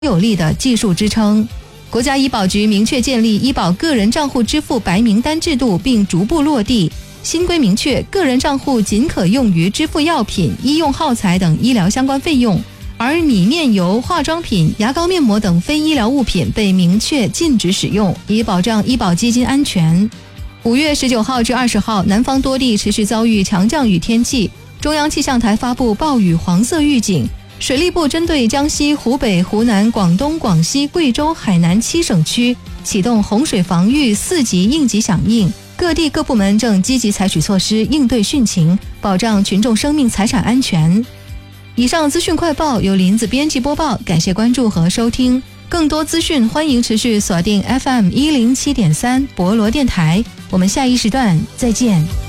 有力的技术支撑。国家医保局明确建立医保个人账户支付白名单制度，并逐步落地。新规明确，个人账户仅可用于支付药品、医用耗材等医疗相关费用，而拟面油、化妆品、牙膏、面膜等非医疗物品被明确禁止使用，以保障医保基金安全。5月19号至20号，南方多地持续遭遇强降雨天气，中央气象台发布暴雨黄色预警。水利部针对江西、湖北、湖南、广东、广西、贵州、海南7省区启动洪水防御4级应急响应，各地各部门正积极采取措施应对汛情，保障群众生命财产安全。以上资讯快报由林子编辑播报，感谢关注和收听。更多资讯欢迎持续锁定 FM 107.3博罗电台，我们下一时段再见。